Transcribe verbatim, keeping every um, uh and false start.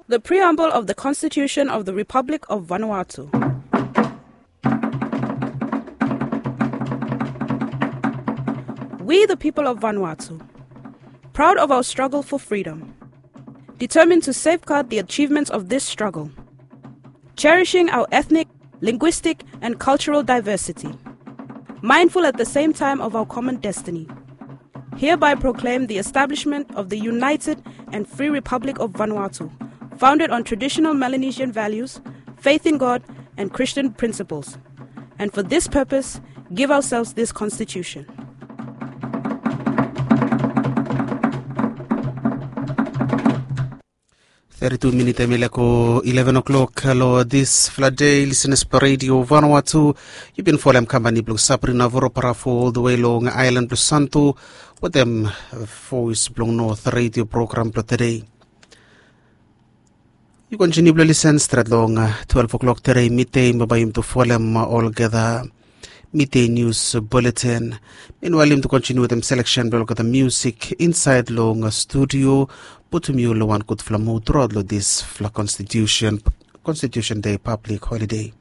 The Preamble of the Constitution of the Republic of Vanuatu. We, the people of Vanuatu, proud of our struggle for freedom, determined to safeguard the achievements of this struggle, cherishing our ethnic, linguistic, and cultural diversity, mindful at the same time of our common destiny, hereby proclaim the establishment of the United and Free Republic of Vanuatu, founded on traditional Melanesian values, faith in God, and Christian principles, and for this purpose, give ourselves this Constitution. thirty-two minutes milako eleven o'clock. Hello, this flood day, listeners per radio Vanuatu. You've been following company blue Sabrina Voroparafu all the way along Island Blue Santo with them voice blue North radio program blue today. You continue to listen straight long twelve o'clock today, midday, mabayim to follow all together. Midday news bulletin. Meanwhile, him to continue with them selection block of the music inside long studio. But me lo one good flamu throughout this fla Constitution Constitution Day public holiday.